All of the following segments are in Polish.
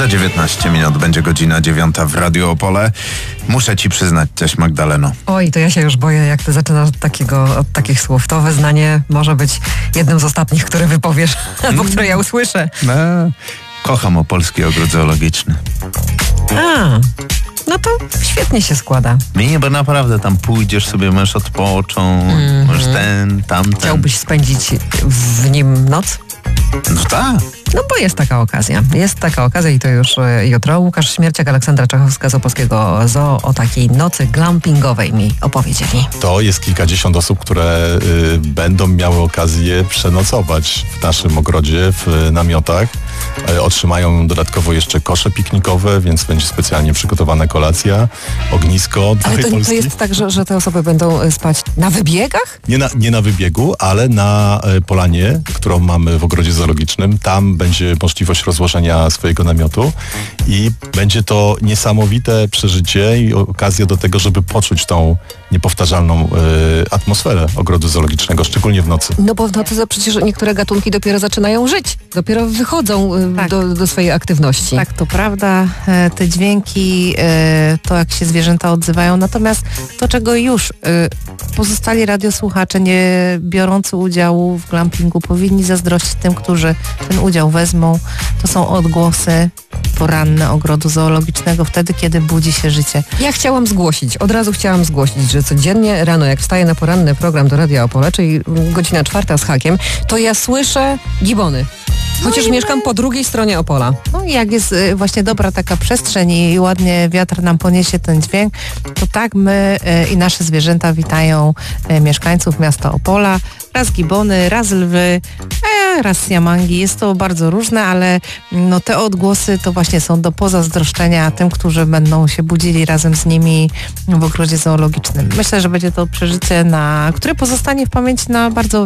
Za 19 minut będzie godzina 9 w Radiu Opole. Muszę ci przyznać coś, Magdaleno. Oj, to ja się już boję, jak ty zaczynasz od takich słów. To wyznanie może być jednym z ostatnich, które wypowiesz, albo które ja usłyszę. Kocham Opolski Ogród Zoologiczny. No to świetnie się składa. Nie, bo naprawdę tam pójdziesz sobie, możesz odpocząć, możesz tamten. Chciałbyś spędzić w nim noc? No tak. No bo jest taka okazja. Jest taka okazja i to już jutro. Łukasz Śmierciak, Aleksandra Czachowska z Opolskiego Zoo o takiej nocy glampingowej mi opowiedzieli. To jest kilkadziesiąt osób, które będą miały okazję przenocować w naszym ogrodzie, w namiotach. Otrzymają dodatkowo jeszcze kosze piknikowe, więc będzie specjalnie przygotowana kolacja, ognisko. Ale to jest tak, że te osoby będą spać na wybiegach? Nie na wybiegu, ale na polanie, którą mamy w ogrodzie zoologicznym. Tam będzie możliwość rozłożenia swojego namiotu i będzie to niesamowite przeżycie i okazja do tego, żeby poczuć tą niepowtarzalną atmosferę ogrodu zoologicznego, szczególnie w nocy. No bo w nocy przecież niektóre gatunki dopiero zaczynają żyć, dopiero wychodzą do swojej aktywności. Tak, to prawda. Te dźwięki, to jak się zwierzęta odzywają, natomiast to, czego już pozostali radiosłuchacze nie biorący udziału w glampingu powinni zazdrościć tym, którzy ten udział wezmą, to są odgłosy poranne ogrodu zoologicznego, wtedy, kiedy budzi się życie. Ja od razu chciałam zgłosić, że codziennie rano, jak wstaję na poranny program do Radia Opole, czyli godzina 4 z hakiem, to ja słyszę gibony. Chociaż mieszkam po drugiej stronie Opola. No i jak jest właśnie dobra taka przestrzeń i ładnie wiatr nam poniesie ten dźwięk, to tak my i nasze zwierzęta witają mieszkańców miasta Opola. Raz gibony, raz lwy, raz jamangi. Jest to bardzo różne, ale no, te odgłosy to właśnie są do pozazdroszczenia tym, którzy będą się budzili razem z nimi w ogrodzie zoologicznym. Myślę, że będzie to przeżycie, które pozostanie w pamięci na bardzo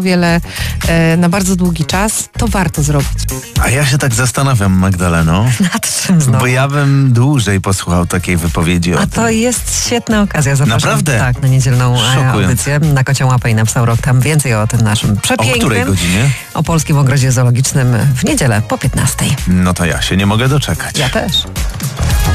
na bardzo długi czas. To warto zrobić. A ja się tak zastanawiam, Magdaleno. Nad czym znowu? Bo ja bym dłużej posłuchał takiej wypowiedzi o tym. To jest świetna okazja. Zapraszam, naprawdę? Tak, na niedzielną audycję na Kocią Łapę i na Psa Rok. Tam więcej o tym naszym przepięknym. O której godzinie? Opolskim Ogrodzie Zoologicznym w niedzielę po 15. No to ja się nie mogę doczekać. Ja też.